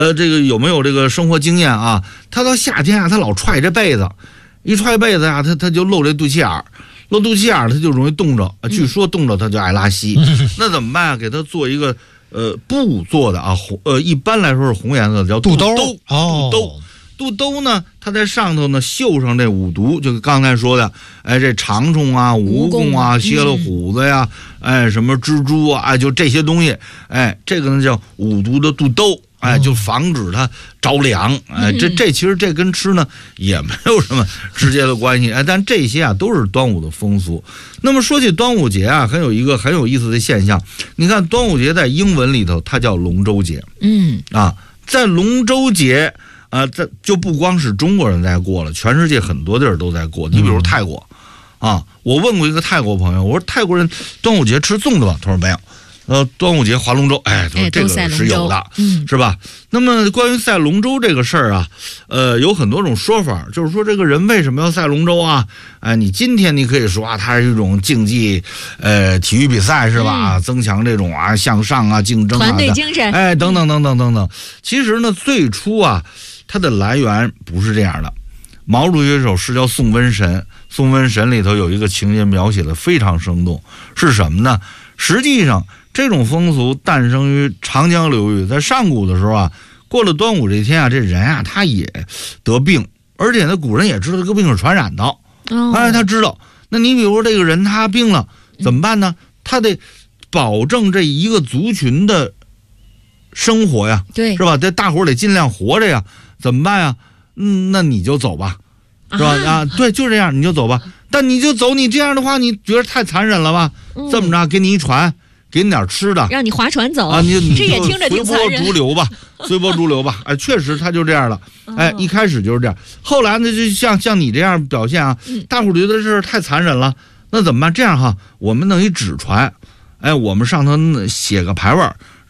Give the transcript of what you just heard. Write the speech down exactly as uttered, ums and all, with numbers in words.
呃，这个有没有这个生活经验啊？他到夏天啊，他老踹这被子，一踹被子啊，他他就露这肚脐眼儿，露肚脐眼儿他就容易冻着，据说冻着他就爱拉稀，嗯、那怎么办啊？给他做一个呃布做的啊，红呃一般来说是红颜色的，叫肚兜。 哦， 肚兜。肚兜呢，它在上头呢绣上这五毒，就刚才说的，哎，这长虫啊、蜈蚣啊、蝎了虎子呀，嗯、哎，什么蜘蛛啊，哎，就这些东西，哎，这个呢叫五毒的肚兜，哎，就防止它着凉，哎，这这其实这跟吃呢也没有什么直接的关系，哎，但这些啊都是端午的风俗。那么说起端午节啊，还有一个很有意思的现象，你看端午节在英文里头它叫龙舟节， 嗯啊，在龙舟节。啊，这就不光是中国人在过了，全世界很多地儿都在过。你比如泰国，啊，我问过一个泰国朋友，我说泰国人端午节吃粽子吗？他说没有。呃，端午节划龙舟，哎，他说这个是有的， 嗯， 是吧？那么关于赛龙舟这个事儿啊，呃，有很多种说法，就是说这个人为什么要赛龙舟啊？哎，你今天你可以说啊，它是一种竞技，呃，体育比赛是吧？嗯、增强这种啊向上啊竞争啊团队精神， 哎，等等等等等等。其实呢，最初啊。它的来源不是这样的，毛主席有首诗叫《送瘟神》，《送瘟神》里头有一个情节描写的非常生动，是什么呢？实际上，这种风俗诞生于长江流域，在上古的时候啊，过了端午这天啊，这人啊他也得病，而且呢，古人也知道这个病是传染的， 哦、 哎，他知道。那你比如说这个人他病了怎么办呢？他得保证这一个族群的生活呀， 对， 是吧？这大伙儿得尽量活着呀。怎么办呀？嗯，那你就走吧，是吧？啊, 啊，对，就这样，你就走吧。但你就走，你这样的话，你觉得太残忍了吧？嗯、这么着，给你一船，给你点吃的， 让你划船走啊，你你这也听着挺残忍。 随波逐流吧，随波逐流吧。哎，确实他就这样了。哎，一开始就是这样，后来呢，就像像你这样表现啊，大伙儿觉得这事太残忍了，那怎么办？这样哈，我们弄一纸船，哎，我们上头写个牌位，